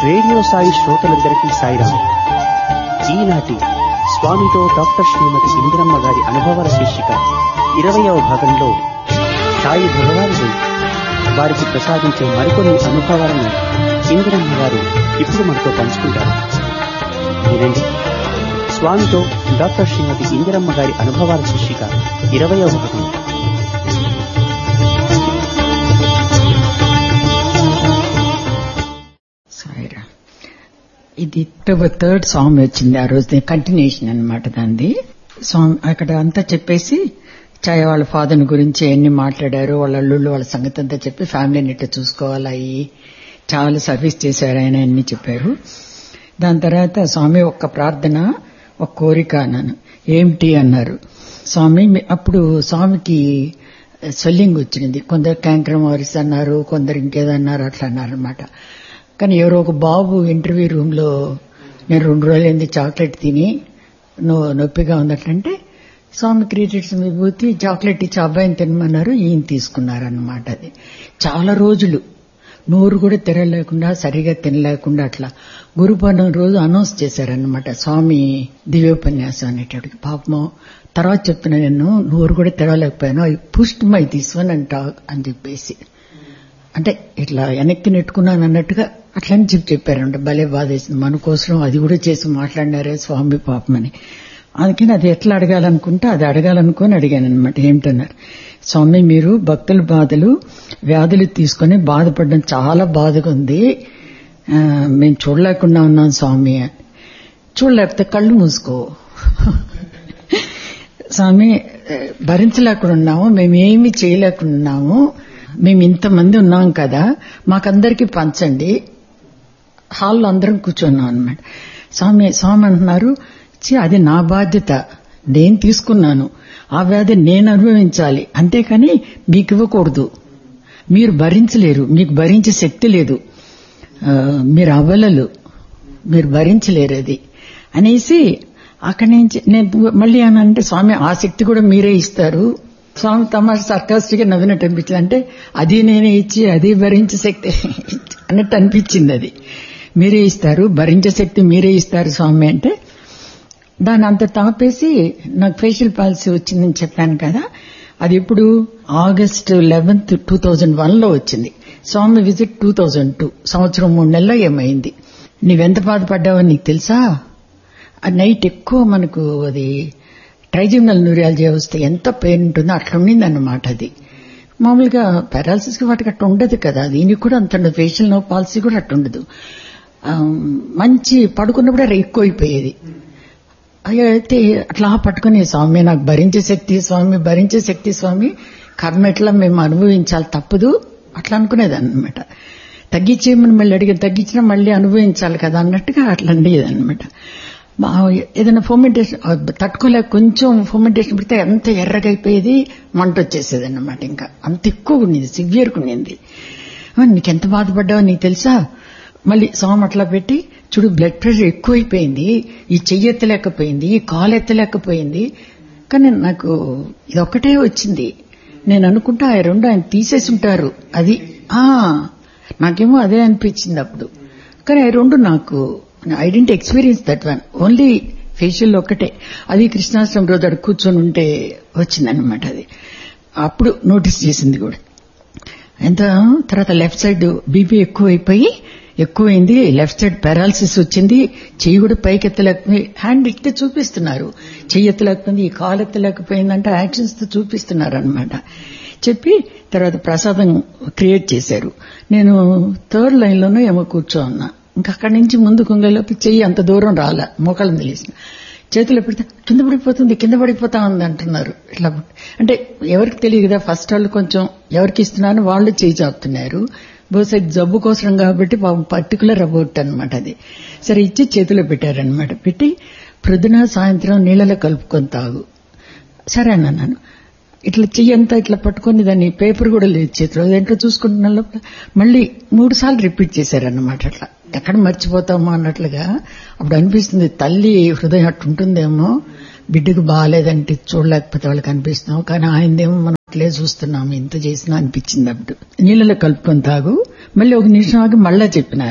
Radio Sai శ్రోతలందరికీ సాయిరాం. ఈనాటి స్వామితో డాక్టర్ శ్రీమతి ఇందిరమ్మ గారి అనుభవాల శీర్షిక 20వ భాగంలో సాయి భగవానుడు వారికి ప్రసాదించే మరికొన్ని అనుభవాలను ఇందిరమ్మ గారు ఇప్పుడు మనతో పంచుకుంటారు. వినండి, స్వామితో డాక్టర్ శ్రీమతి ఇందిరమ్మ గారి అనుభవాల శీర్షిక 20వ భాగం. ఇది అక్టోబర్ 3 స్వామి వచ్చింది. ఆ రోజు కంటిన్యూషన్ అన్నమాట దాన్ని. స్వామి అక్కడ అంతా చెప్పేసి వాళ్ళ ఫాదర్ గురించి ఎన్ని మాట్లాడారు, వాళ్ళ అల్లుళ్ళు వాళ్ళ సంగతి అంతా చెప్పి ఫ్యామిలీని ఇట్లా చూసుకోవాలి, అయ్యి చాలా సర్వీస్ చేశారు ఆయన అన్ని చెప్పారు. దాని తర్వాత స్వామి ఒక్క ప్రార్థన ఒక కోరిక అన్నాను. ఏమిటి అన్నారు స్వామి. అప్పుడు స్వామికి స్వెల్లింగ్ వచ్చింది, కొందరు క్యాంక్రమోరిస్ అన్నారు, కొందరు ఇంకేదన్నారు, అట్లా అన్నారు అనమాట. కానీ ఎవరో ఒక బాబు ఇంటర్వ్యూ రూమ్ లో నేను 2 రోజులైంది చాక్లెట్ తిని నొప్పిగా ఉందట్లంటే స్వామి క్రియేటర్స్ విభూతి చాక్లెట్ ఇచ్చి అబ్బాయిని తినమన్నారు. ఈయన తీసుకున్నారన్నమాట. అది చాలా రోజులు నోరు కూడా తెరలేకుండా సరిగా తినలేకుండా అట్లా గురు పౌర్ణమి రోజు అనౌన్స్ చేశారన్నమాట స్వామి దివ్యోపన్యాసం అనేటప్పటికి. పాపమో తర్వాత చెప్తున్నా, నేను నోరు కూడా తెరవలేకపోయాను, I pushed my this one and talk అని చెప్పేసి, అంటే ఇట్లా వెనక్కి నెట్టుకున్నాను అన్నట్టుగా అట్లని చెప్పారంట. భలే బాధేసింది, మన కోసం అది కూడా చేసి మాట్లాడినారే స్వామి పాపమని. అందుకని అది ఎట్లా అడగాలనుకుంటే అది అడగాలనుకుని అడిగాను అనమాట. ఏమిటన్నారు, స్వామి మీరు భక్తుల బాధలు వ్యాధులు తీసుకుని బాధపడడం చాలా బాధగా ఉంది, మేము చూడలేకుండా ఉన్నాం స్వామి. చూడలేకపోతే కళ్ళు మూసుకో స్వామి, భరించలేకుండా ఉన్నాము, మేమేమి చేయలేకున్నాము, మేము ఇంతమంది ఉన్నాం కదా, మాకందరికీ పంచండి. హాల్లో అందరం కూర్చున్నాం అనమాట. స్వామి అంటున్నారు, అది నా బాధ్యత, నేను తీసుకున్నాను, ఆ వ్యాధి నేను అనుభవించాలి, అంతేకాని మీకు ఇవ్వకూడదు, మీరు భరించలేరు, మీకు భరించే శక్తి లేదు, మీరు అవ్వలలు, మీరు భరించలేరు అది అనేసి అక్కడి నుంచి నేను మళ్ళీ అంటే స్వామి ఆ శక్తి కూడా మీరే ఇస్తారు. స్వామి తమాషా సర్కాస్టిక్ గా నవ్వినట్టు అనిపించింది. అంటే అది నేనే ఇచ్చి అది భరించే శక్తి అన్నట్టు అనిపించింది. అది మీరే ఇస్తారు, భరించే శక్తి మీరే ఇస్తారు స్వామి అంటే. దాన్ని అంత తాపేసి నాకు ఫేషియల్ పాలసీ వచ్చిందని చెప్పాను కదా, అది ఇప్పుడు ఆగస్టు 11, 2001లో వచ్చింది. స్వామి విజిట్ 2002, సంవత్సరం 3 నెలల్లో ఏమైంది. నీవెంత బాధపడ్డావో నీకు తెలుసా? ఆ నైట్ ఎక్కువ మనకు అది ట్రైజమినల్ న్యూరాలజీ వస్తే ఎంత పెయిన్ ఉంటుందో అట్లా ఉండింది అన్నమాట. అది మామూలుగా పారాలసిస్ కి వాటికి అట్లా ఉండదు కదా, దీనికి కూడా అంత ఉండదు. ఫేషియల్ నో పాలసీ కూడా అట్లా ఉండదు. మంచి పడుకున్నప్పుడే ఎక్కువైపోయేది. అయితే అట్లా పట్టుకునే స్వామి నాకు భరించే శక్తి స్వామి, భరించే శక్తి స్వామి, కర్మ ఎట్లా మేము అనుభవించాలి తప్పదు అట్లా అనుకునేదాన్ని అనమాట. తగ్గించేయమని మళ్ళీ అడిగి తగ్గించినా మళ్ళీ అనుభవించాలి కదా అన్నట్టుగా అట్లా ఉండేదన్నమాట. ఏదైనా ఫర్మెంటేషన్ తట్టుకోలేక కొంచెం ఫర్మెంటేషన్ పెడితే ఎంత ఎర్రగా అయిపోయేది, మంట వచ్చేసేది అన్నమాట. ఇంకా అంత ఎక్కువ ఉండేది, సివియర్గా ఉండేది. నీకెంత బాధపడ్డావో నీకు తెలుసా? మళ్ళీ స్వామి అట్లా పెట్టి చూడు, బ్లడ్ ప్రెషర్ ఎక్కువైపోయింది, ఈ చెయ్యి ఎత్తలేకపోయింది, ఈ కాలు ఎత్తలేకపోయింది. కానీ నాకు ఇదొక్కటే వచ్చింది. నేను అనుకుంటా ఆ 2 ఆయన తీసేసి ఉంటారు. అది నాకేమో అదే అనిపించింది అప్పుడు. కానీ ఆ 2 నాకు I dent experience that one, only facial ఒక్కటే. అది కృష్ణాష్టమి రోజు అక్కడ కూర్చొని ఉంటే వచ్చిందనమాట. అది అప్పుడు నోటీస్ చేసింది కూడా. ఎంత తర్వాత లెఫ్ట్ సైడ్ బీపీ ఎక్కువైంది, లెఫ్ట్ సైడ్ పారాలసిస్ వచ్చింది, చెయ్యి కూడా పైకి ఎత్తలేకపోయి, హ్యాండ్ ఇట్టే చూపిస్తున్నారు, చెయ్యి ఎత్తలేకపోయింది, ఈ కాలు ఎత్తలేకపోయిందంటే యాక్షన్స్ తో చూపిస్తున్నారు అనమాట. చెప్పి తర్వాత ప్రసాదం క్రియేట్ చేశారు. నేను 3rd లైన్లోనూ ఏమో కూర్చో ఉన్నా. ఇంకా అక్కడి నుంచి ముందు కుంగలోకి చెయ్యి అంత దూరం రాలే, మోకాళ్ళని తెలిసిన చేతిలో పెడితే కింద పడిపోతా ఉంది అంటున్నారు. ఇట్లా అంటే ఎవరికి తెలియదు కదా, ఫస్ట్ వాళ్ళు కొంచెం ఎవరికి ఇస్తున్నారని వాళ్ళు చేయి చాపుతున్నారు. బహుశా జబ్బు కోసం కాబట్టి పర్టికులర్ అబౌట్ అనమాట. అది సరే ఇచ్చి చేతిలో పెట్టారనమాట. పెట్టి ప్రొద్దున సాయంత్రం నీళ్ళలో కలుపుకొని తాగు. సరే అన్నాను. ఇట్లా చెయ్యంతా ఇట్లా పట్టుకుని దాన్ని పేపర్ కూడా లేదు చేతిలో, దాంట్లో చూసుకుంటున్న లోపల మళ్ళీ 3 సార్లు రిపీట్ చేశారన్నమాట. అట్లా ఎక్కడ మర్చిపోతామో అన్నట్లుగా అప్పుడు అనిపిస్తుంది, తల్లి హృదయం అట్టుంటుందేమో, బిడ్డకు బాగాలేదంటే చూడలేకపోతే వాళ్ళకి అనిపిస్తున్నాం, కానీ ఆయనదేమో మనం అట్లే చూస్తున్నాము, ఇంత చేసినా అనిపించింది. అప్పుడు నీళ్ళలో కలుపుకొని తాగు, మళ్ళీ 1 నిమిషం ఆగి మళ్ళా చెప్పినారు,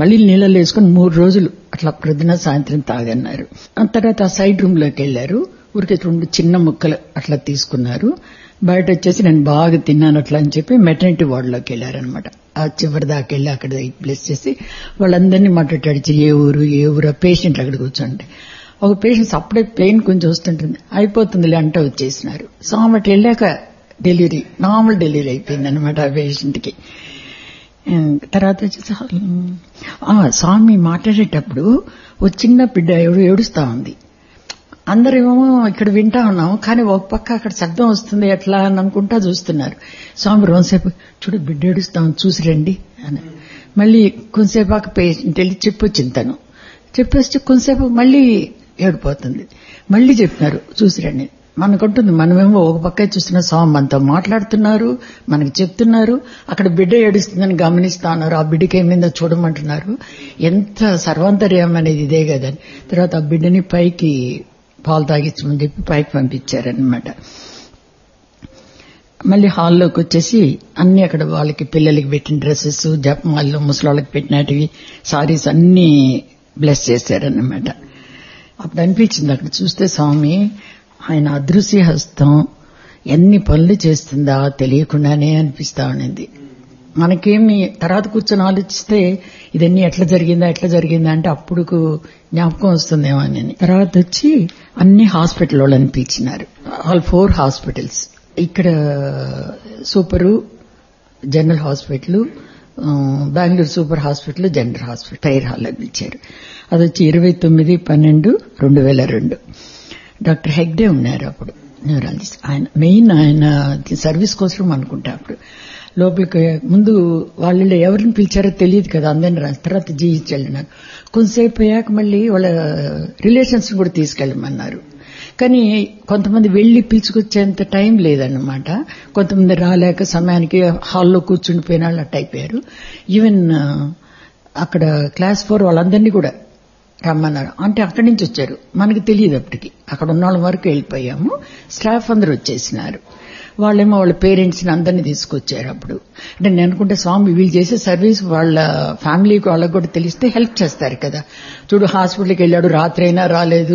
మళ్ళీ నీళ్ళలో వేసుకుని 3 రోజులు అట్లా ప్రొద్దున సాయంత్రం తాగన్నారు. ఆ తర్వాత ఆ సైడ్ రూమ్ లోకి వెళ్లారు. ఊరికే 2 చిన్న ముక్కలు అట్లా తీసుకున్నారు. బయట వచ్చేసి నేను బాగా తిన్నాను అట్లా అని చెప్పి మెటర్నిటీ వార్డులోకి వెళ్లారనమాట. ఆ చివరి దాకా వెళ్ళి అక్కడ ప్లేస్ చేసి వాళ్ళందరినీ మాట్లాడిచి ఏ ఊరు పేషెంట్లు అక్కడ కూర్చోండి. ఒక పేషెంట్స్ అప్పుడే పెయిన్ కొంచెం వస్తుంటుంది, అయిపోతుందిలే అంటే వచ్చేసినారు. సో అటు వెళ్ళాక డెలివరీ నార్మల్ డెలివరీ అయిపోయింది అనమాట ఆ పేషెంట్కి. తర్వాత వచ్చేసి స్వామి మాట్లాడేటప్పుడు ఒక చిన్న బిడ్డ ఏడుస్తా ఉంది. అందరేమో ఇక్కడ వింటా ఉన్నాము, కానీ ఒక పక్క అక్కడ శబ్దం వస్తుంది ఎట్లా అని అనుకుంటా చూస్తున్నారు. స్వామి రోజుసేపు చూడు బిడ్డ ఏడుస్తాం చూసి రండి అని. మళ్ళీ కొంతసేపు ఆ పేషెంట్ వెళ్ళి చెప్పొచ్చింది. తను చెప్పేసి కొంతసేపు మళ్ళీ ఏడిపోతుంది. మళ్ళీ చెప్తున్నారు చూసి రండి. మనకుంటుంది, మనమేమో ఒక పక్క చూస్తున్నా, స్వామి మనతో మాట్లాడుతున్నారు, మనకి చెప్తున్నారు, అక్కడ బిడ్డ ఏడుస్తుందని గమనిస్తా ఉన్నారు, ఆ బిడ్డకి ఏమైందో చూడమంటున్నారు. ఎంత సర్వాంతర్యం అనేది ఇదే కదని. తర్వాత ఆ బిడ్డని పైకి పాలు తాగించమని చెప్పి పైకి పంపించారనమాట. మళ్ళీ హాల్లోకి వచ్చేసి అన్ని అక్కడ వాళ్ళకి పిల్లలకి పెట్టిన డ్రెస్సెస్, జపమాల్లో ముసలాళ్ళకి పెట్టినటివి, సారీస్ అన్ని బ్లెస్ చేశారన్నమాట. అప్పుడు అనిపించింది అక్కడ చూస్తే స్వామి ఆయన అదృశ్య హస్తం ఎన్ని పనులు చేస్తుందా తెలియకుండానే అనిపిస్తా ఉన్నది. మనకేమి తర్వాత కూర్చొని ఆలోచిస్తే ఇదన్నీ ఎట్లా జరిగిందా అంటే అప్పుడు జ్ఞాపకం వస్తుందేమో అని. తర్వాత వచ్చి అన్ని హాస్పిటల్ వాళ్ళు అనిపించినారు. ఆల్ 4 హాస్పిటల్స్ ఇక్కడ super general hospital, Bengaluru super hospital, general hospital tyre hall ఇచ్చారు. అది వచ్చి 29/12/2002. డాక్టర్ హెగ్డే ఉన్నారు అప్పుడు న్యూరాలజిస్ట్. ఆయన సర్వీస్ కోసం అనుకుంటా. అప్పుడు లోపలికి ముందు వాళ్ళు ఎవరిని పిలిచారో తెలియదు కదా, అందరిని తర్వాత జీవించి వెళ్ళినారు. కొంతసేపు అయ్యాక మళ్ళీ వాళ్ళ రిలేషన్స్ కూడా తీసుకెళ్ళమన్నారు. కానీ కొంతమంది వెళ్లి పిలుచుకొచ్చేంత టైం లేదన్నమాట. కొంతమంది రాలేక సమయానికి హాల్లో కూర్చుండిపోయిన వాళ్ళు అట్ట అయిపోయారు. ఈవెన్ అక్కడ క్లాస్ 4 వాళ్ళందరినీ కూడా రమ్మన్నారు. అంటే అక్కడి నుంచి వచ్చారు, మనకు తెలియదు అప్పటికి. అక్కడ ఉన్న వాళ్ళ వరకు వెళ్ళిపోయాము. స్టాఫ్ అందరూ వచ్చేసినారు. వాళ్ళేమో వాళ్ళ పేరెంట్స్ ని అందరినీ తీసుకొచ్చారు. అప్పుడు అంటే నేను అనుకుంటే స్వామి వీళ్ళు చేసే సర్వీస్ వాళ్ళ ఫ్యామిలీకి వాళ్ళకు కూడా తెలిస్తే హెల్ప్ చేస్తారు కదా. చూడు హాస్పిటల్కి వెళ్ళాడు, రాత్రి అయినా రాలేదు,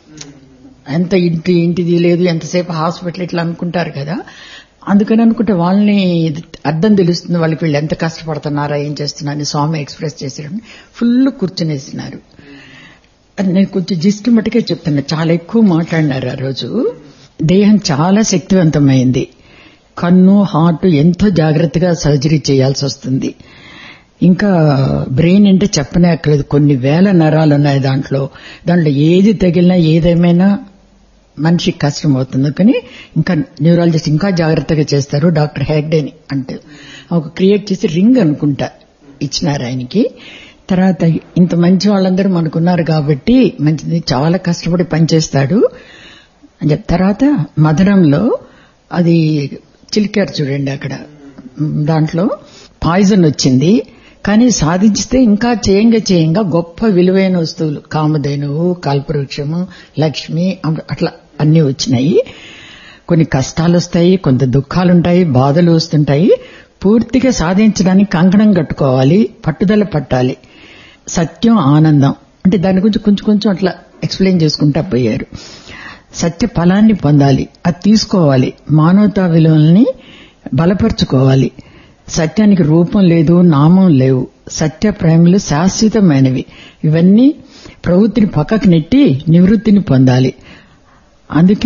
ఎంత ఇంటిది లేదు, ఎంతసేపు హాస్పిటల్ ఇట్లా అనుకుంటారు కదా. అందుకని అనుకుంటే వాళ్ళని అర్థం తెలుస్తుంది, వాళ్ళకి వీళ్ళు ఎంత కష్టపడుతున్నారా ఏం చేస్తున్నారని స్వామి ఎక్స్ప్రెస్ చేసేయడం. ఫుల్ కూర్చునేసినారు. నేను కొంచెం జిస్ట్ మటుకే చెప్తున్నా, చాలా ఎక్కువ మాట్లాడినారు ఆ రోజు. దేహం చాలా శక్తివంతమైంది. కన్ను హార్ట్ ఎంతో జాగ్రత్తగా సర్జరీ చేయాల్సి వస్తుంది. ఇంకా బ్రెయిన్ అంటే చెప్పనే అక్కర్లేదు, కొన్ని వేల నరాలు ఉన్నాయి దాంట్లో ఏది తగిలినా ఏదేమైనా మనిషికి కష్టం అవుతుంది. కానీ ఇంకా న్యూరాలజిస్ట్ ఇంకా జాగ్రత్తగా చేస్తారు. డాక్టర్ హెగ్డేని అంటే ఒక క్రియేట్ చేసి రింగ్ అనుకుంటా ఇచ్చినారు ఆయనకి. తర్వాత ఇంత మంచి వాళ్ళందరూ మనకున్నారు కాబట్టి మంచిది, చాలా కష్టపడి పనిచేస్తాడు అని చెప్పి. తర్వాత మదనంలో అది చిలికారు చూడండి, అక్కడ దాంట్లో పాయిజన్ వచ్చింది. కానీ సాధించితే ఇంకా చేయంగా గొప్ప విలువైన వస్తువులు, కామధేనువు, కల్పవృక్షము, లక్ష్మి అట్లా అన్ని వచ్చినాయి. కొన్ని కష్టాలు వస్తాయి, కొంత దుఃఖాలుంటాయి, బాధలు వస్తుంటాయి. పూర్తిగా సాధించడానికి కంకణం కట్టుకోవాలి, పట్టుదల పట్టాలి. సత్యం, ఆనందం అంటే దాని గురించి కొంచెం అట్లా ఎక్స్ప్లెయిన్ చేసుకుంటా పోయారు. సత్య ఫలాన్ని పొందాలి, అది తీసుకోవాలి. మానవతా విలువల్ని బలపరుచుకోవాలి. సత్యానికి రూపం లేదు, నామం లేవు. సత్య ప్రేమలు శాశ్వతమైనవి. ఇవన్నీ ప్రవృత్తిని పక్కకు నెట్టి నివృత్తిని పొందాలి. అందుకే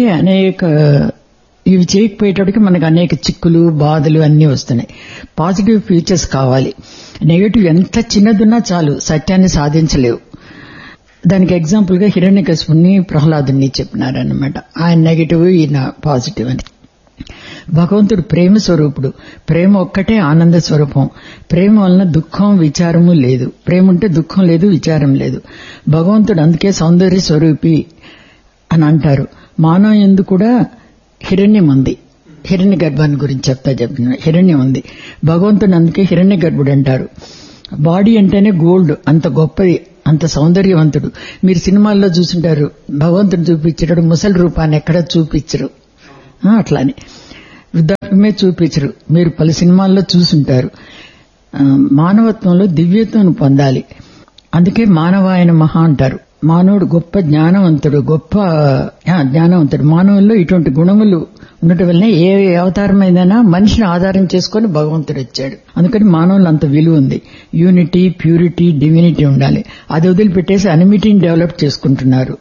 ఇవి చేయకపోయేటప్పటికి మనకు అనేక చిక్కులు, బాధలు అన్నీ వస్తున్నాయి. పాజిటివ్ ఫ్యూచర్స్ కావాలి. నెగటివ్ ఎంత చిన్నదున్నా చాలు, సత్యాన్ని సాధించలేవు. దానికి ఎగ్జాంపుల్ గా హిరణ్యకశిపుని, ప్రహ్లాదుని చెప్పినారన్నమాట. ఆయన నెగటివ్, ఈయన పాజిటివ్ అని. భగవంతుడు ప్రేమ స్వరూపుడు. ప్రేమ ఒక్కటే ఆనంద స్వరూపం. ప్రేమ వలన దుఃఖం, విచారము లేదు. ప్రేమ ఉంటే దుఃఖం లేదు, విచారం లేదు. భగవంతుడు అందుకే సౌందర్య స్వరూపి అని అంటారు. మానవ యందు కూడా హిరణ్యం ఉంది. హిరణ్య గర్భాన్ని గురించి చెప్పిన హిరణ్యం ఉంది. భగవంతుడు అందుకే హిరణ్య గర్భుడు అంటారు. బాడీ అంటేనే గోల్డ్, అంత గొప్పది, అంత సౌందర్యవంతుడు. మీరు సినిమాల్లో చూసుంటారు, భగవంతుడు చూపించేటప్పుడు ముసలి రూపాన్ని ఎక్కడ చూపించరు, అట్లానే వృద్ధాప్యమే చూపించరు. మీరు పలు సినిమాల్లో చూసుంటారు. మానవత్వంలో దివ్యత్వం పొందాలి. అందుకే మానవాయన మహా అంటారు. మానవుడు గొప్ప జ్ఞానవంతుడు, జ్ఞానవంతుడు. మానవుల్లో ఇటువంటి గుణములు ఉండటం వల్లనే ఏ అవతారమైనా మనిషిని ఆధారం చేసుకుని భగవంతుడు వచ్చాడు. అందుకని మానవులు అంత విలువ ఉంది. యూనిటీ, ప్యూరిటీ, డివినిటీ ఉండాలి. అది వదిలిపెట్టేసి అనిమిటీని డెవలప్ చేసుకుంటున్నారు.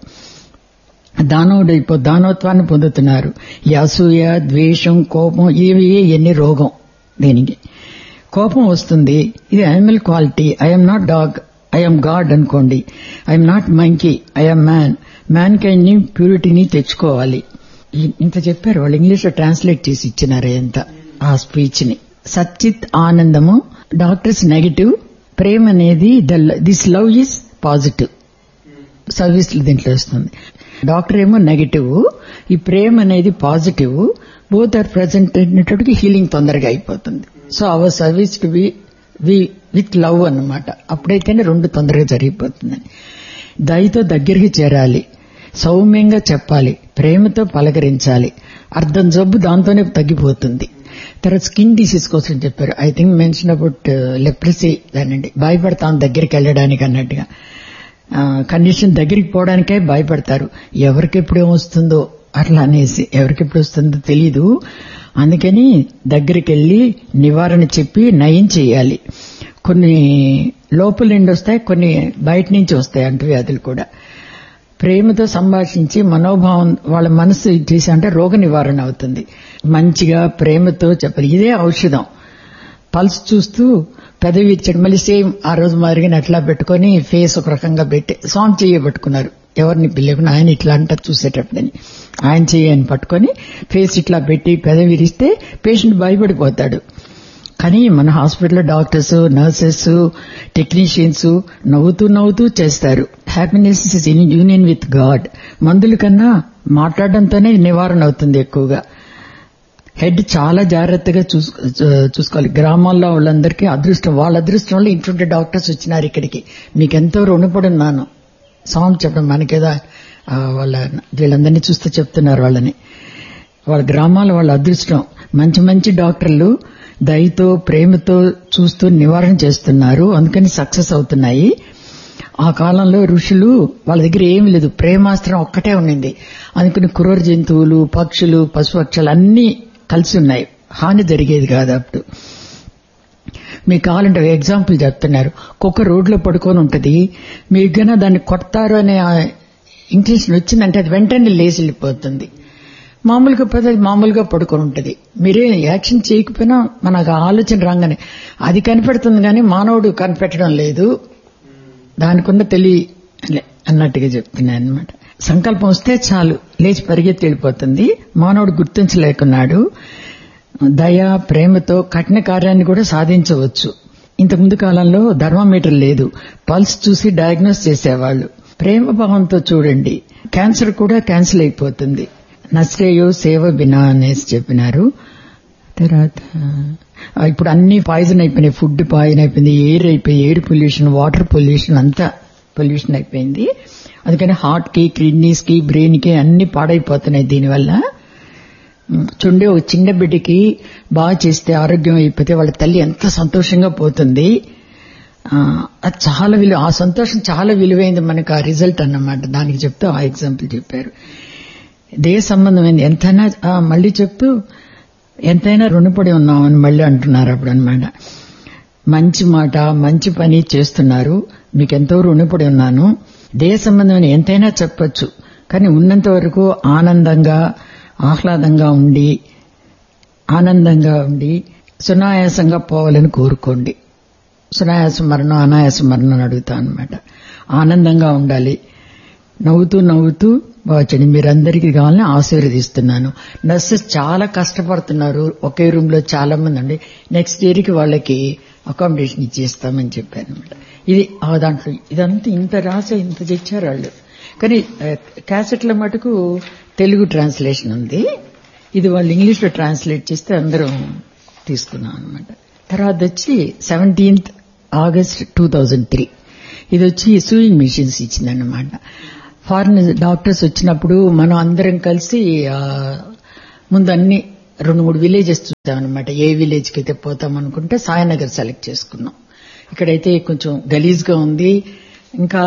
దానవత్వాన్ని పొందుతున్నారు. ఈ అసూయ, ద్వేషం, కోపం ఇవి ఎన్ని రోగం. దీనికి కోపం వస్తుంది. ఇది animal quality. I'm not dog, I'm God అనుకోండి. I'm not monkey, I'm man. Man kind ని, ప్యూరిటీని తెచ్చుకోవాలి. ఇంత చెప్పారు వాళ్ళు. ఇంగ్లీష్ లో ట్రాన్స్లేట్ చేసి ఇచ్చినారు ఎంత ఆ స్పీచ్ ని. సచ్చిత్ ఆనందము డాక్టర్స్ నెగటివ్, ప్రేమ అనేది this love is positive. Service దీంట్లో వస్తుంది. డాక్టర్ ఏమో నెగటివ్, ఈ ప్రేమ అనేది పాజిటివ్. బోత్ ఆర్ ప్రెసెంట్ అనేటప్పటికి హీలింగ్ తొందరగా అయిపోతుంది. So our service to be with love అన్నమాట. అప్పుడైతేనే రెండు తొందరగా జరిగిపోతుందని. దయతో దగ్గరికి చేరాలి, సౌమ్యంగా చెప్పాలి, ప్రేమతో పలకరించాలి. అర్థం జబ్బు దాంతోనే తగ్గిపోతుంది. తర్వాత స్కిన్ డిసీజ్ కోసం చెప్పారు. I think mention about leprosy దానండి. భయపడతాం దగ్గరికి వెళ్ళడానికి అన్నట్టుగా. కండిషన్ దగ్గరికి పోవడానికే భయపడతారు. ఎవరికెప్పుడేమొస్తుందో అట్లా అనేసి, ఎవరికెప్పుడు వస్తుందో తెలీదు. అందుకని దగ్గరికి వెళ్లి నివారణ చెప్పి నయం చేయాలి. కొన్ని లోపల నుండి వస్తాయి, కొన్ని బయట నుంచి వస్తాయి అంటువ్యాధులు కూడా. ప్రేమతో సంభాషించి మనోభావం వాళ్ళ మనసు చేసి అంటే రోగ నివారణ అవుతుంది. మంచిగా ప్రేమతో చెప్పాలి. ఇదే ఔషధం. పల్స్ చూస్తూ పెదవి ఇచ్చాడు, మళ్ళీ సేమ్ ఆ రోజు మాదిరిగా అట్లా పెట్టుకుని ఫేస్ ఒక రకంగా పెట్టి సాంగ్ చేయబట్టుకున్నారు. ఎవరిని పిల్లకుండా ఆయన ఇట్లా అంటారు చూసేటప్పుడని. ఆయన చేయని పట్టుకొని ఫేస్ ఇట్లా పెట్టి పెదవి విరిస్తే పేషెంట్ భయపడిపోతాడు. కానీ మన హాస్పిటల్లో డాక్టర్స్, నర్సెస్, టెక్నీషియన్స్ నవ్వుతూ చేస్తారు. Happiness is in union with God. మందుల కన్నా మాట్లాడడంతోనే నివారణ అవుతుంది ఎక్కువగా. హెడ్ చాలా జాగ్రత్తగా చూసుకోవాలి. గ్రామాల్లో వాళ్ళందరికీ అదృష్టం, వాళ్ళ అదృష్టం వల్ల ఇటువంటి డాక్టర్స్ వచ్చినారు ఇక్కడికి. మీకెంతో రుణపడి ఉన్నాను. సాంగ్ చెప్పడం మనకేదా వీళ్ళందరినీ చూస్తూ చెప్తున్నారు వాళ్ళని. వాళ్ళ గ్రామాల వాళ్ళ అదృష్టం. మంచి డాక్టర్లు దయతో ప్రేమతో చూస్తూ నివారణ చేస్తున్నారు. అందుకని సక్సెస్ అవుతున్నాయి. ఆ కాలంలో ఋషులు వాళ్ళ దగ్గర ఏమీ లేదు, ప్రేమాస్త్రం ఒక్కటే ఉండింది. అందుకని క్రూర జంతువులు, పక్షులు, పశుపక్షాలు అన్నీ కలిసి ఉన్నాయి. హాని జరిగేది కాదు అప్పుడు. మీకు కావాలంటే ఎగ్జాంపుల్ చెప్తున్నారు. కుక్క రోడ్లో పడుకొని ఉంటది. మీకు గనా దాన్ని కొడతారు అనే ఇంటెన్షన్ వచ్చిందంటే అది వెంటనే లేచి వెళ్ళిపోతుంది. మామూలుగా పడుకొని ఉంటది. మీరే యాక్షన్ చేయకపోయినా మనకు ఆలోచన రాగానే అది కనిపెడుతుంది, కానీ మానవుడు కనిపెట్టడం లేదు. దానికున్న అన్నట్టుగా చెప్తున్నాను అనమాట. సంకల్పం వస్తే చాలు లేచి పరిగెత్తి వెళ్ళిపోతుంది. మానవుడు గుర్తించలేకున్నాడు. దయ, ప్రేమతో కఠిన కార్యాన్ని కూడా సాధించవచ్చు. ఇంతకుముందు కాలంలో థర్మామీటర్ లేదు, పల్స్ చూసి డయాగ్నోస్ చేసేవాళ్లు. ప్రేమ భావంతో చూడండి, క్యాన్సర్ కూడా క్యాన్సిల్ అయిపోతుంది. నశ్రేయో సేవ బినా అనేసి చెప్పినారు. తర్వాత ఇప్పుడు అన్ని పాయిజన్ అయిపోయినాయి. ఫుడ్ పాయిజన్ అయిపోయింది, ఎయిర్ పొల్యూషన్, వాటర్ పొల్యూషన్, అంతా పొల్యూషన్ అయిపోయింది. అందుకని హార్ట్ కి, కిడ్నీస్ కి, బ్రెయిన్ కి అన్ని పాడైపోతున్నాయి దీనివల్ల. చూడండి, ఒక చిన్న బిడ్డకి బాగా చేస్తే ఆరోగ్యం అయిపోతే వాళ్ళ తల్లి ఎంత సంతోషంగా పోతుంది. అది చాలా ఆ సంతోషం చాలా విలువైంది మనకు, ఆ రిజల్ట్ అన్నమాట. దానికి చెప్తూ ఆ ఎగ్జాంపుల్ చెప్పారు. దేహ సంబంధమైంది ఎంతైనా మళ్ళీ చెప్తూ ఎంతైనా రుణపడి ఉన్నామని మళ్ళీ అంటున్నారు అప్పుడు అనమాట. మంచి మాట, మంచి పని చేస్తున్నారు, మీకెంతో రుణపడి ఉన్నాను. దేహ సంబంధమైన ఎంతైనా చెప్పొచ్చు, కానీ ఉన్నంత వరకు ఆనందంగా ఆహ్లాదంగా ఉండి సునాయాసంగా పోవాలని కోరుకోండి. సునాయాస మరణం, అనాయాస మరణం అడుగుతా అనమాట. ఆనందంగా ఉండాలి, నవ్వుతూ వచ్చండి. మీరందరికీ కావాలని ఆశీర్వదిస్తున్నాను. నర్సెస్ చాలా కష్టపడుతున్నారు. ఒకే రూమ్ లో చాలా మంది అండి. నెక్స్ట్ ఇయర్ కి వాళ్ళకి అకామిడేషన్ ఇచ్చేస్తామని చెప్పారు అనమాట. ఇది దాంట్లో ఇదంతా ఇంత రాసే ఇంత తెచ్చారు వాళ్ళు. కానీ క్యాసెట్ల మటుకు తెలుగు ట్రాన్స్లేషన్ ఉంది. ఇది వాళ్ళు ఇంగ్లీష్ లో ట్రాన్స్లేట్ చేస్తే అందరం తీసుకున్నాం అనమాట. తర్వాత వచ్చి 17th August 2003 ఇది వచ్చి సూయింగ్ మిషన్స్ ఇచ్చిందన్నమాట. ఫారిన్ డాక్టర్స్ వచ్చినప్పుడు మనం అందరం కలిసి ముందు అన్ని 2-3 విలేజెస్ చూసామన్నమాట. ఏ విలేజ్ కి అయితే పోతాం అనుకుంటే సాయినగర్ సెలెక్ట్ చేసుకున్నాం. ఇక్కడైతే కొంచెం గలీజ్ గా ఉంది, ఇంకా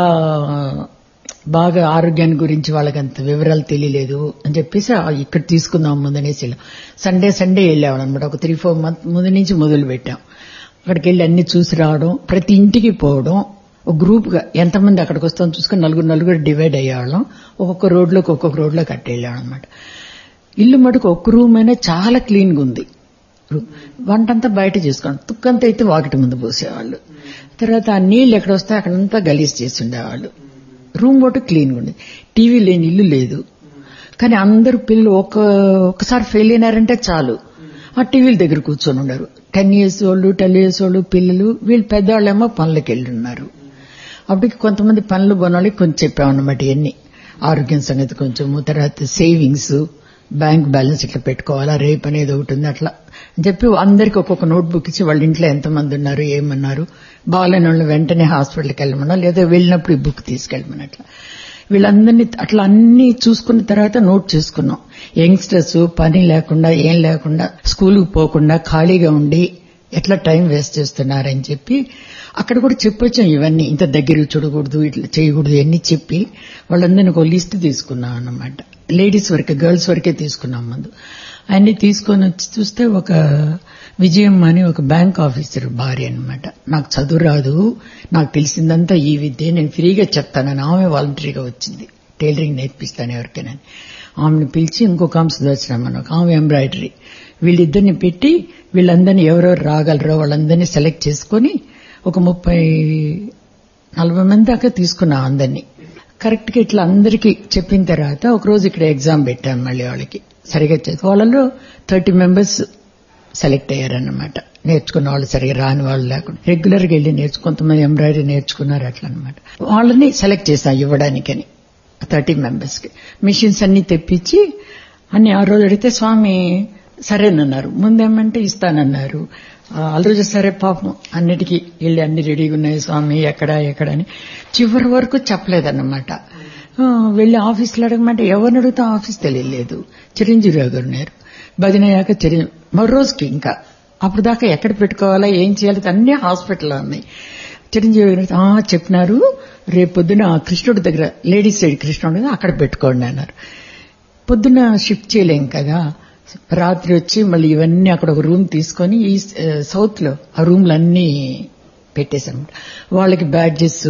బాగా ఆరోగ్యాన్ని గురించి వాళ్ళకి అంత వివరాలు తెలియలేదు అని చెప్పేసి ఇక్కడ తీసుకుందాం ముందనేసి సండే వెళ్ళాం అనమాట. ఒక 3-4 months ముందు నుంచి మొదలు పెట్టాం. అక్కడికి వెళ్ళి అన్ని చూసి రావడం, ప్రతి ఇంటికి పోవడం, ఒక గ్రూప్ గా ఎంతమంది అక్కడికి వస్తాం చూసుకుని నలుగురు డివైడ్ అయ్యేవాళ్ళం. ఒక్కొక్క రోడ్లో కట్టెళ్ళాం అనమాట. ఇల్లు మటుకు ఒక్క రూమ్ అయినా చాలా క్లీన్ గా ఉంది. వంటంతా బయట చేసుకోండి, తుక్కంతా అయితే వాకిటి ముందు పోసేవాళ్ళు. తర్వాత ఆ నీళ్లు ఎక్కడ వస్తే అక్కడంతా గలీజ్ చేసి ఉండేవాళ్ళు. రూమ్ ఒకటి క్లీన్ గా ఉంది. టీవీ లేని ఇల్లు లేదు. కానీ అందరు పిల్లలు ఒక్కసారి ఫెయిల్ అయినారంటే చాలు ఆ టీవీల దగ్గర కూర్చొని ఉన్నారు. 10 years old 12 years old పిల్లలు. వీళ్ళు పెద్దవాళ్ళేమో పనులకు వెళ్ళి ఉన్నారు. అప్పటికి కొంతమంది పనులు కొనాలి కొంచెం చెప్పామన్నమాట. ఇవన్నీ ఆరోగ్యం సంగతి కొంచెము, తర్వాత సేవింగ్స్, బ్యాంక్ బ్యాలెన్స్ ఇట్లా పెట్టుకోవాలా, రేపు అనేది ఒకటి ఉంది అట్లా అని చెప్పి అందరికి ఒక్కొక్క నోట్బుక్ ఇచ్చి వాళ్ళ ఇంట్లో ఎంతమంది ఉన్నారు, ఏమన్నారు, బాగాలేని వాళ్ళు వెంటనే హాస్పిటల్కి వెళ్ళమన్నా, లేదా వెళ్ళినప్పుడు ఈ బుక్ తీసుకెళ్ళమని వీళ్ళందరినీ అట్లా అన్ని చూసుకున్న తర్వాత నోట్ చేసుకున్నాం. యంగ్స్టర్స్ పని లేకుండా ఏం లేకుండా స్కూల్కి పోకుండా ఖాళీగా ఉండి ఎట్లా టైం వేస్ట్ చేస్తున్నారని చెప్పి అక్కడ కూడా చెప్పొచ్చాం. ఇవన్నీ ఇంత దగ్గర చూడకూడదు, ఇట్లా చేయకూడదు ఇవన్నీ చెప్పి వాళ్ళందరినీ ఒక లిస్ట్ తీసుకున్నాం అన్నమాట. లేడీస్ వరకే, గర్ల్స్ వరకే తీసుకున్నాం ముందు. అన్ని తీసుకొని వచ్చి చూస్తే ఒక విజయం అని ఒక బ్యాంక్ ఆఫీసర్ భార్య అన్నమాట. నాకు చదువు రాదు, నాకు తెలిసిందంతా ఈ విద్య, నేను ఫ్రీగా చెప్తానని ఆమె వాలంటరీగా వచ్చింది. టైలరింగ్ నేర్పిస్తాను ఎవరికైనా. ఆమెను పిలిచి ఇంకొక ఆమె సుదర్శనం ఆమె ఎంబ్రాయిడరీ, వీళ్ళిద్దరిని పెట్టి వీళ్ళందరినీ ఎవరెవరు రాగలరో వాళ్ళందరినీ సెలెక్ట్ చేసుకుని ఒక 30-40 మంది దాకా తీసుకున్నాం అందరినీ. కరెక్ట్ గా ఇట్లా అందరికీ చెప్పిన తర్వాత ఒకరోజు ఇక్కడ ఎగ్జామ్ పెట్టాం. మళ్ళీ వాళ్ళకి సరిగా వాళ్ళలో 30 members సెలెక్ట్ అయ్యారన్నమాట. నేర్చుకున్న వాళ్ళు సరిగా రాని వాళ్ళు లేకుండా రెగ్యులర్ గా వెళ్ళి కొంతమంది ఎంబ్రాయిడరీ నేర్చుకున్నారు అట్లా అనమాట. వాళ్ళని సెలెక్ట్ చేశాం ఇవ్వడానికని 30 members కి. మిషన్స్ అన్ని తెప్పించి అన్ని ఆ రోజు అడిగితే స్వామి సరేనన్నారు. ముందేమంటే ఇస్తానన్నారు. ఆ రోజు సరే పాపం అన్నిటికీ వెళ్ళి అన్ని రెడీగా ఉన్నాయి స్వామి ఎక్కడ అని చివరి వరకు చెప్పలేదన్నమాట. వెళ్లి ఆఫీసులో అడగమంటే ఎవరిని అడుగుతా ఆఫీస్ తెలియలేదు. చిరంజీవిరావు గారు ఉన్నారు. బదినయ్యాక మరో రోజుకి ఇంకా అప్పుడు దాకా ఎక్కడ పెట్టుకోవాలా ఏం చేయాలి అన్ని హాస్పిటల్లో ఉన్నాయి. చిరంజీవి గారు చెప్పినారు రేపు పొద్దున కృష్ణుడి దగ్గర లేడీస్ సైడ్ కృష్ణుడి అక్కడ పెట్టుకోండి అన్నారు. పొద్దున షిఫ్ట్ చేయలేం కదా, రాత్రి వచ్చి మళ్ళీ ఇవన్నీ అక్కడ ఒక రూమ్ తీసుకొని ఈ సౌత్ లో ఆ రూమ్లన్నీ పెట్టేశాను. వాళ్ళకి బ్యాడ్జెస్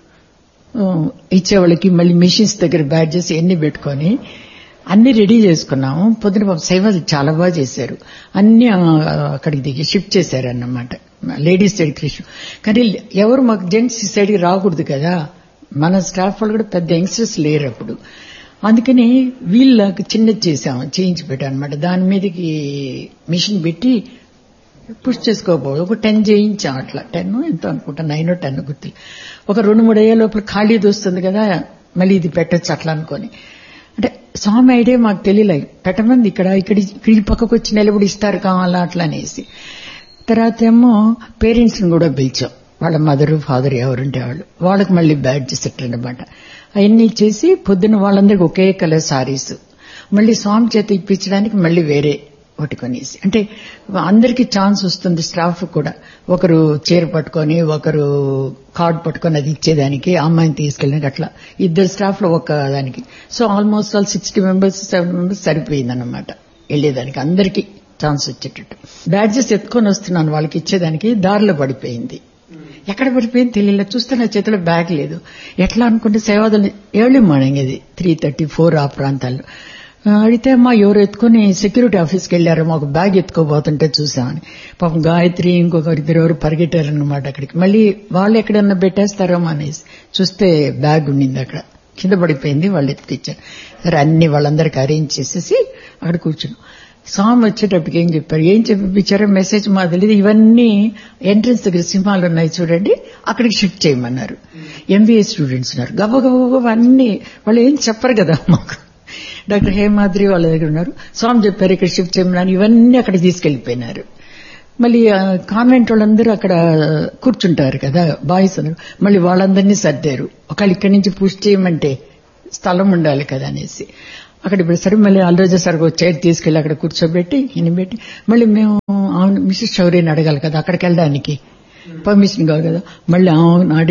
ఇచ్చేవాళ్ళకి మళ్ళీ మిషన్స్ దగ్గర బ్యాడ్జెస్ ఎన్ని పెట్టుకొని అన్ని రెడీ చేసుకున్నాము. పొద్దున సేవ చాలా బాగా చేశారు. అన్ని అక్కడికి దిగి షిఫ్ట్ చేశారన్నమాట లేడీస్ సైడ్ కృష్ణ. కానీ ఎవరు మాకు జెంట్స్ సైడ్కి రాకూడదు కదా, మన స్టాఫ్ వాళ్ళు కూడా పెద్ద యంగ్స్టర్స్ లేరు అప్పుడు. అందుకని వీళ్ళకి చిన్నది చేయించి పెట్టాం అనమాట. దాని మీదకి మిషన్ పెట్టి పుష్ చేసుకోకపోదు ఒక 10 చేయించాం. అట్లా 10 ఎంతో అనుకుంటా 9 or 10 గుర్తు. ఒక 2-3 అయ్యే లోపల ఖాళీది వస్తుంది కదా, మళ్ళీ ఇది పెట్టచ్చు అట్లా అనుకోని. అంటే స్వామి ఐడియా మాకు తెలియలేదు. పెట్టమంది ఇక్కడ ఈ పక్కకు వచ్చి నిలబడి ఇస్తారు కావాలా అట్లా అనేసి. తర్వాత ఏమో పేరెంట్స్ ని కూడా పిలిచాం. వాళ్ళ మదరు ఫాదర్ ఎవరుంటే వాళ్ళకి మళ్ళీ బ్యాడ్జ్ సెట్ అనమాట. అవన్నీ చేసి పొద్దున్న వాళ్ళందరికీ ఒకే కలర్ సారీస్ మళ్ళీ స్వామి చేత ఇప్పించడానికి మళ్ళీ వేరే ఒకటి కొనేసి, అంటే అందరికీ ఛాన్స్ వస్తుంది. స్టాఫ్ కూడా ఒకరు చీర పట్టుకొని ఒకరు కార్డ్ పట్టుకొని అది ఇచ్చేదానికి, అమ్మాయిని తీసుకెళ్ళడానికి అట్లా 2 స్టాఫ్ లో ఒక దానికి. So almost 60 members 70 members సరిపోయిందన్నమాట వెళ్లేదానికి. అందరికీ ఛాన్స్ వచ్చేటట్టు బ్యాడ్జెస్ ఎత్తుకొని వస్తున్నాను వాళ్ళకి ఇచ్చేదానికి. దారిలో పడిపోయింది. ఎక్కడ పడిపోయింది తెలియలేదు. చూస్తే నా చేతిలో బ్యాగ్ లేదు. ఎట్లా అనుకుంటే సేవాదలు ఎర్లీ మార్నింగ్ ఇది 3:30-4 ఆ ప్రాంతాల్లో అడిగితే అమ్మా ఎవరు ఎత్తుకుని సెక్యూరిటీ ఆఫీస్కి వెళ్లారు, మాకు బ్యాగ్ ఎత్తుకోబోతుంటే చూసామని. పాపం గాయత్రి ఇంకొకరిద్దరు ఎవరు పరిగెట్టారన్నమాట అక్కడికి. మళ్ళీ వాళ్ళు ఎక్కడన్నా పెట్టేస్తారేమో అనేసి చూస్తే బ్యాగ్ ఉండింది అక్కడ, కింద పడిపోయింది. వాళ్ళు ఎత్తుకిచ్చారు. సరే అన్ని వాళ్ళందరికీ అరేంజ్ చేసేసి అక్కడ కూర్చున్నాం. స్వామి వచ్చేటప్పటికి ఏం చెప్పిచ్చారో మెసేజ్ మాకు తెలియదు. ఇవన్నీ ఎంట్రన్స్ దగ్గర సింహాలు ఉన్నాయి చూడండి, అక్కడికి షిఫ్ట్ చేయమన్నారు. MBA స్టూడెంట్స్ ఉన్నారు. గబగబ అన్ని వాళ్ళు ఏం చెప్పరు కదా మాకు. డాక్టర్ హేమాద్రి వాళ్ళ దగ్గర ఉన్నారు. స్వామి చెప్పారు ఇక్కడ షిఫ్ట్ చేయమన్నారు. ఇవన్నీ అక్కడికి తీసుకెళ్లిపోయినారు. మళ్ళీ కాన్వెంట్ వాళ్ళందరూ అక్కడ కూర్చుంటారు కదా బాయ్స్ అందరూ, మళ్ళీ వాళ్ళందరినీ సర్దారు. ఒకళ్ళు ఇక్కడి నుంచి పుష్ చేయమంటే స్థలం ఉండాలి కదా అనేసి అక్కడ ఇప్పుడు సరే మళ్ళీ ఆల్రోజు సరిగ్గా చైర్ తీసుకెళ్లి అక్కడ కూర్చోబెట్టి ఇనిబెట్టి మళ్ళీ మేము మిస్టర్ శౌర్యని అడగాలి కదా అక్కడికి వెళ్ళడానికి పర్మిషన్ కావాలి కదా. మళ్ళీ ఆమెను అడిగి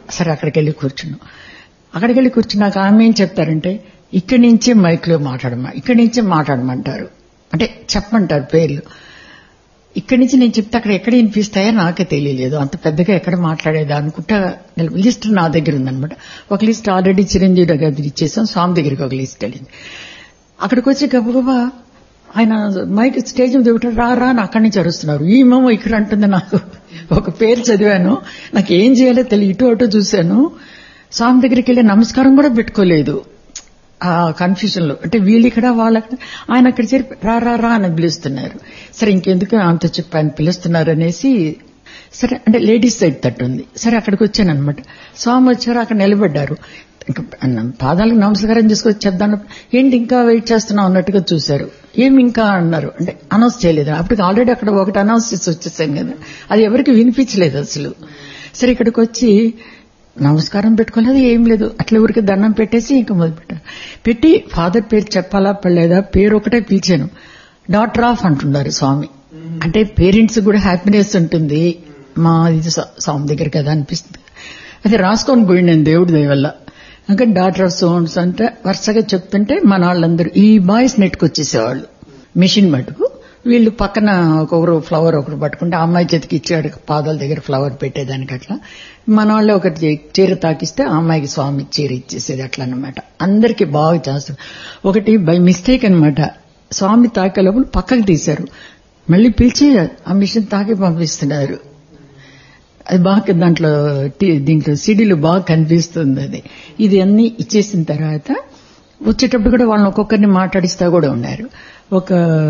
సరే అక్కడికి వెళ్ళి కూర్చున్నాం. అక్కడికి వెళ్ళి కూర్చున్నాక ఆమె ఏం చెప్తారంటే, ఇక్కడి నుంచే మైక్లో ఇక్కడి నుంచే మాట్లాడమంటారు, అంటే చెప్పమంటారు పేర్లు. ఇక్కడి నుంచి నేను చెప్తే అక్కడ ఎక్కడ వినిపిస్తాయో నాకే తెలియలేదు. అంత పెద్దగా ఎక్కడ మాట్లాడేదా అనుకుంటా. లిస్ట్ నా దగ్గర ఉందనమాట. ఒక లిస్ట్ ఆల్రెడీ చిరంజీవి దగ్గర ఇచ్చేసాం, స్వామి దగ్గరికి ఒక లిస్ట్ వెళ్ళింది. అక్కడికి వచ్చి గబగబా ఆయన మైక్ స్టేజ్ మీద దిగుతారు, రా అని అక్కడి నుంచి అరుస్తున్నారు. ఈమేమో ఇక్కడ అంటుంది. నాకు ఒక పేరు చదివాను, నాకు ఏం చేయాలో తెలియ ఇటు అటు చూశాను. స్వామి దగ్గరికి వెళ్ళి నమస్కారం కూడా పెట్టుకోలేదు ఆ కన్ఫ్యూజన్ లో. అంటే వీళ్ళు ఇక్కడ వాళ్ళక్కడ, ఆయన అక్కడ చేరి రా అని పిలుస్తున్నారు. సరే ఇంకెందుకు అంత చెప్పి ఆయన పిలుస్తున్నారు అనేసి, సరే అంటే లేడీస్ సైడ్ తట్టుంది. సరే అక్కడికి వచ్చానమాట. స్వామి వచ్చారు, అక్కడ నిలబడ్డారు. ఇంకా పాదాలకు నమస్కారం చేసుకొచ్చి చెప్దాం. ఏంటి ఇంకా వెయిట్ చేస్తున్నాం అన్నట్టుగా చూశారు. ఏమి ఇంకా అన్నారు, అంటే అనౌన్స్ చేయలేదు. అప్పటికి ఆల్రెడీ అక్కడ ఒకటి అనౌన్స్ చేసి వచ్చేసాను కదా, అది ఎవరికి వినిపించలేదు అసలు. సరే ఇక్కడికి వచ్చి నమస్కారం పెట్టుకోలేదు, ఏం లేదు, అట్లా ఊరికి దండం పెట్టేసి ఇంకా మొదలుపెట్టారు. పెట్టి ఫాదర్ పేరు చెప్పాలా పడలేదా, పేరు ఒకటే పిలిచాను. డాటర్ ఆఫ్ అంటున్నారు స్వామి. అంటే పేరెంట్స్ కూడా హ్యాపీనెస్ ఉంటుంది, మా ఇది స్వామి దగ్గర కదా అనిపిస్తుంది. అది రాసుకొని పోయింది నేను దేవుడి దయ వల్ల. ఇంకా డాటర్ ఆఫ్ సోన్స్ అంటే వరుసగా చెప్తుంటే మన వాళ్ళందరూ ఈ బాయ్స్ నెట్టుకొచ్చేసేవాళ్ళు మిషన్ మటుకు. వీళ్ళు పక్కన ఒకరు ఫ్లవర్ ఒకరు పట్టుకుంటే ఆ అమ్మాయి చేతికి ఇచ్చాడు, పాదాల దగ్గర ఫ్లవర్ పెట్టేదానికి. అట్లా మన వాళ్ళు ఒకటి చీర తాకిస్తే ఆ అమ్మాయికి స్వామి చీర ఇచ్చేసేది. అట్లా అనమాట. అందరికీ బాగా చేస్తారు. ఒకటి బై మిస్టేక్ అనమాట, స్వామి తాకే లోపల పక్కకు తీశారు, మళ్ళీ పిలిచి ఆ మిషన్ తాకి పంపిస్తున్నారు. అది బాగా దీంట్లో సిడీలు బాగా కనిపిస్తుంది. అది ఇది అన్ని ఇచ్చేసిన తర్వాత వచ్చేటప్పుడు కూడా వాళ్ళని ఒక్కొక్కరిని మాట్లాడిస్తా కూడా ఉన్నారు. ఒక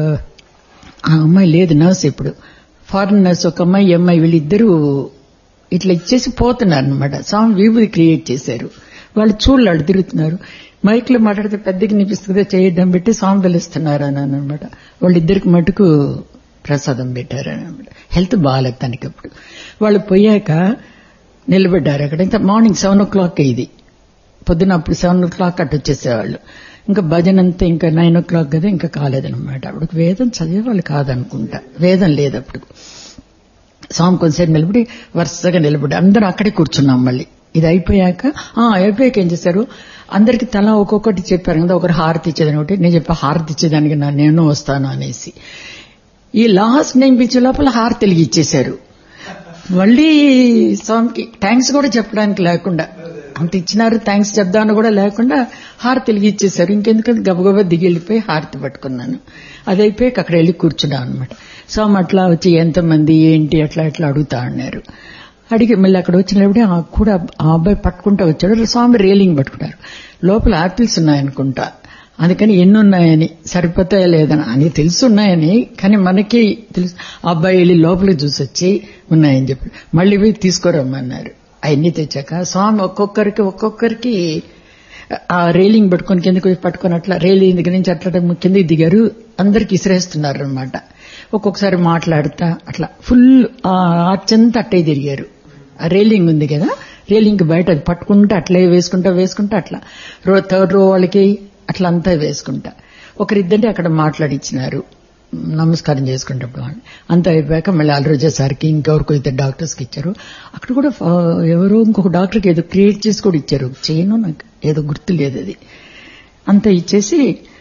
ఆ అమ్మాయి లేదు నర్స్, ఇప్పుడు ఫారెన్ నర్స్, ఒక అమ్మాయి ఈ అమ్మాయి, వీళ్ళిద్దరూ ఇట్లా ఇచ్చేసి పోతున్నారు అనమాట. స్వామి విభూది క్రియేట్ చేశారు. వాళ్ళు చూడలాడు తిరుగుతున్నారు. మైక్ లో మాట్లాడితే పెద్దకి వినిపిస్తుంది, చేయడం పెట్టి స్వామి పిలుస్తున్నారు అని అనమాట. వాళ్ళిద్దరికి మటుకు ప్రసాదం పెట్టారని అనమాట. హెల్త్ బాగాలేదు తనకి. అప్పుడు వాళ్ళు పోయాక నిలబడ్డారు అక్కడ. ఇంకా మార్నింగ్ 7 o'clock ఇది, పొద్దున అప్పుడు 7 o'clock అటు వచ్చేసేవాళ్ళు. ఇంకా భజన అంతా ఇంకా 9 o'clock కదా, ఇంకా కాలేదనమాట. అప్పుడు వేదం చదివేవాళ్ళు కాదనుకుంటా, వేదం లేదు అప్పుడు. స్వామి కొంతసేపు నిలబడి వరుసగా నిలబడి అందరూ అక్కడే కూర్చున్నాం. మళ్ళీ ఇది అయిపోయాక ఏం చేశారు, అందరికి తల ఒక్కొక్కటి చెప్పారు కదా. ఒకరు హారతి ఇచ్చేదాని ఒకటి, నేను చెప్పా హారతి ఇచ్చేదానికి నేను వస్తాను అనేసి. ఈ లాస్ట్ నేను పిలిచే లోపల హారతి తెలుగు ఇచ్చేశారు. మళ్ళీ స్వామికి థ్యాంక్స్ కూడా చెప్పడానికి లేకుండా, అంత ఇచ్చినారు థ్యాంక్స్ చెప్దామని కూడా లేకుండా హారతి తెలుగు ఇచ్చేశారు. ఇంకెందుకంటే గబగబా దిగి వెళ్ళిపోయి హారతి పట్టుకున్నాను. అది అయిపోయాక అక్కడ వెళ్ళి కూర్చున్నాను అనమాట. స్వామి అట్లా వచ్చి ఎంతమంది ఏంటి అట్లా అడుగుతా అన్నారు. అడిగి మళ్ళీ అక్కడ వచ్చినప్పుడు కూడా ఆ అబ్బాయి పట్టుకుంటూ వచ్చాడు. స్వామి రేలింగ్ పట్టుకున్నారు. లోపల యాపిల్స్ ఉన్నాయనుకుంటా, అందుకని ఎన్ని ఉన్నాయని, సరిపోతాయా లేదని అని తెలుసున్నాయని, కానీ మనకి తెలుసు. ఆ అబ్బాయి వెళ్ళి లోపలికి చూసొచ్చి ఉన్నాయని చెప్పి మళ్ళీ పోయి తీసుకురమ్మన్నారు. అవన్నీ తెచ్చాక స్వామి ఒక్కొక్కరికి ఆ రేలింగ్ పట్టుకొని కిందకి పట్టుకొని అట్లా రేలింగ్ దగ్గర నుంచి అట్లా కిందకి దిగారు. అందరికి ఇసిరేస్తున్నారు అనమాట. ఒక్కొక్కసారి మాట్లాడుతా అట్లా ఫుల్ ఆర్చంతా అట్టే తిరిగారు. ఆ రేలింగ్ ఉంది కదా, రేలింగ్ బయట అది పట్టుకుంటే అట్లే వేసుకుంటా అట్లా థర్డ్ రో వాళ్ళకి అట్లా అంతా వేసుకుంటా. ఒకరిద్దరిని అక్కడ మాట్లాడిచ్చినారు, నమస్కారం చేసుకుంటప్పుడు. అంతా అయిపోయాక మళ్ళీ అల్రోజా సార్కి ఇంకెవరికో ఇద్దరు డాక్టర్స్కి ఇచ్చారు. అక్కడ కూడా ఎవరో ఇంకొక డాక్టర్కి ఏదో క్రియేట్ చేసి కూడా ఇచ్చారు, చేయను నాకు ఏదో గుర్తు లేదు. అది అంతా ఇచ్చేసి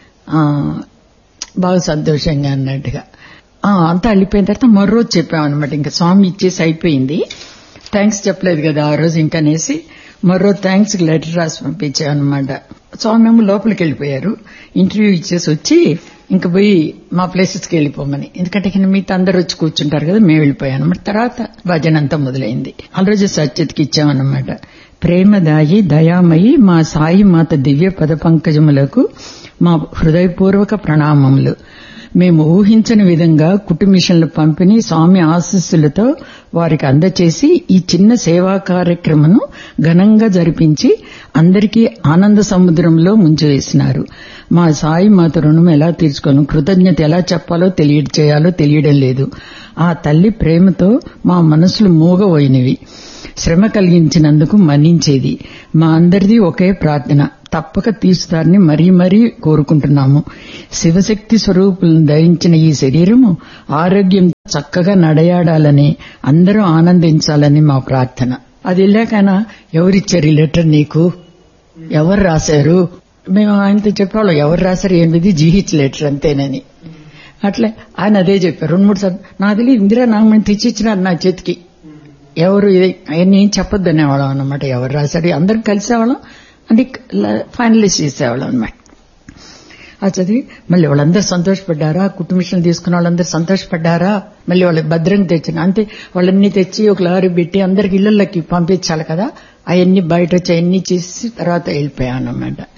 బాగా సంతోషంగా అన్నట్టుగా అంతా వెళ్ళిపోయిన తర్వాత మరో రోజు చెప్పామన్నమాట. ఇంకా స్వామి ఇచ్చేసి అయిపోయింది, థ్యాంక్స్ చెప్పలేదు కదా ఆ రోజు ఇంకా అనేసి మరో థ్యాంక్స్ లెటర్ రాసి పంపించామన్నమాట. స్వామి ఏమో లోపలికి వెళ్ళిపోయారు. ఇంటర్వ్యూ ఇచ్చేసి వచ్చి ఇంకా పోయి మా ప్లేసెస్కి వెళ్ళిపోమని, ఎందుకంటే మిగతా అందరు వచ్చి కూర్చుంటారు కదా, మేము వెళ్ళిపోయాం అనమాట. తర్వాత భజన అంతా మొదలైంది. ఆ రోజు సత్యతకి ఇచ్చామన్నమాట. ప్రేమదాయి దయామయి మా సాయి మాత దివ్య పద పంకజములకు మా హృదయపూర్వక ప్రణామములు. మేము ఊహించని విధంగా కుటుంబిషన్లు పంపిణీ స్వామి ఆశీస్సులతో వారికి అందచేసి ఈ చిన్న సేవా కార్యక్రమను ఘనంగా జరిపించి అందరికీ ఆనంద సముద్రంలో ముంచివేసినారు. మా సాయి మాత రుణం ఎలా తీర్చుకోను, కృతజ్ఞత ఎలా చెప్పాలో తెలియడం లేదు. ఆ తల్లి ప్రేమతో మా మనసులు మూగపోయినవి. శ్రమ కలిగించినందుకు మన్నించేది. మా అందరిది ఒకే ప్రార్థన, తప్పక తీరుస్తారని మరీ మరీ కోరుకుంటున్నాము. శివశక్తి స్వరూపులను ధరించిన ఈ శరీరము ఆరోగ్యం చక్కగా నడయాడాలని, అందరూ ఆనందించాలని మా ప్రార్థన. అది వెళ్ళాకైనా ఎవరిచ్చారు ఈ లెటర్ నీకు, ఎవరు రాశారు? మేము ఆయనతో చెప్పేవాళ్ళం, ఎవరు రాశారు ఏంటిది, జీహెచ్ లెటర్ అంతేనని. అట్లే ఆయన అదే చెప్పారు 2-3 సార్లు. నాకు తెలియదు ఇందిరా నాగమణి తెచ్చిచ్చినారు నా చేతికి. ఎవరు అవన్నీ ఏం చెప్పొద్దు అనేవాళ్ళం అనమాట. ఎవరు రాశారు అందరం కలిసేవాళ్ళం, అంటే ఫైనలైజ్ చేసేవాళ్ళం అనమాట. అది చదివి మళ్ళీ వాళ్ళందరూ సంతోషపడ్డారా, కుటుంబం తీసుకున్న వాళ్ళందరూ సంతోషపడ్డారా, మళ్ళీ వాళ్ళకి భద్రంగా తెచ్చిన అంటే వాళ్ళన్నీ తెచ్చి ఒక లారీ పెట్టి అందరికి ఇళ్లకి పంపించాలి కదా, అవన్నీ బయట వచ్చి అవన్నీ చేసి తర్వాత వెళ్ళిపోయాను అన్నమాట.